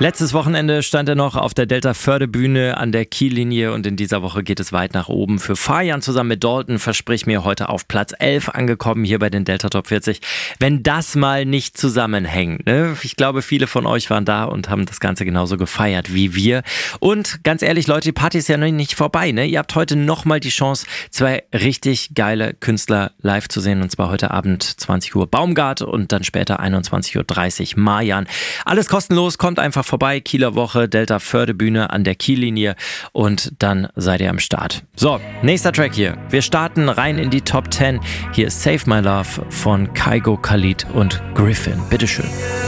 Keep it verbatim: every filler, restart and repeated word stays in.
Letztes Wochenende stand er noch auf der Delta-Förde-Bühne an der Kiellinie und in dieser Woche geht es weit nach oben. Für Fajan zusammen mit Dalton, versprich mir, heute auf Platz elf angekommen hier bei den Delta Top vierzig. Wenn das mal nicht zusammenhängt, ne? Ich glaube, viele von euch waren da und haben das Ganze genauso gefeiert wie wir. Und ganz ehrlich, Leute, die Party ist ja noch nicht vorbei, ne? Ihr habt heute nochmal die Chance, zwei richtig geile Künstler live zu sehen. Und zwar heute Abend zwanzig Uhr Baumgart und dann später einundzwanzig Uhr dreißig Mayan. Alles kostenlos, kommt einfach vorbei. Kieler Woche, Delta-Förde-Bühne an der Kiellinie und dann seid ihr am Start. So, nächster Track hier. Wir starten rein in die Top zehn. Hier ist Save My Love von Kygo, Khalid und Griffin. Bitteschön.